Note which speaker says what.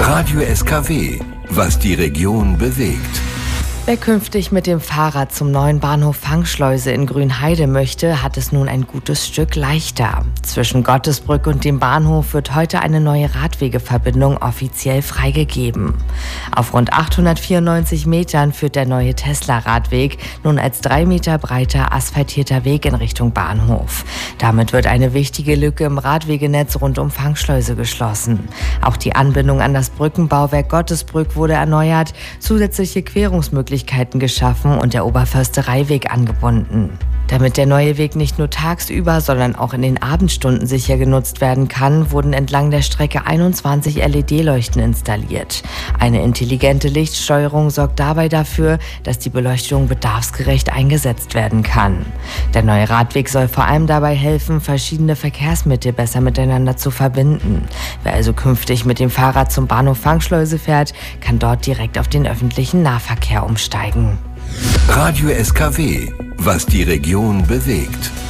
Speaker 1: Radio SKW, was die Region bewegt.
Speaker 2: Wer künftig mit dem Fahrrad zum neuen Bahnhof Fangschleuse in Grünheide möchte, hat es nun ein gutes Stück leichter. Zwischen Gottesbrück und dem Bahnhof wird heute eine neue Radwegeverbindung offiziell freigegeben. Auf rund 894 Metern führt der neue Tesla-Radweg nun als 3 Meter breiter asphaltierter Weg in Richtung Bahnhof. Damit wird eine wichtige Lücke im Radwegenetz rund um Fangschleuse geschlossen. Auch die Anbindung an das Brückenbauwerk Gottesbrück wurde erneuert, zusätzliche Querungsmöglichkeiten geschaffen und der Oberförstereiweg angebunden. Damit der neue Weg nicht nur tagsüber, sondern auch in den Abendstunden sicher genutzt werden kann, wurden entlang der Strecke 21 LED-Leuchten installiert. Eine intelligente Lichtsteuerung sorgt dabei dafür, dass die Beleuchtung bedarfsgerecht eingesetzt werden kann. Der neue Radweg soll vor allem dabei helfen, verschiedene Verkehrsmittel besser miteinander zu verbinden. Wer also künftig mit dem Fahrrad zum Bahnhof Fangschleuse fährt, kann dort direkt auf den öffentlichen Nahverkehr umsteigen.
Speaker 1: Radio SKW, was die Region bewegt.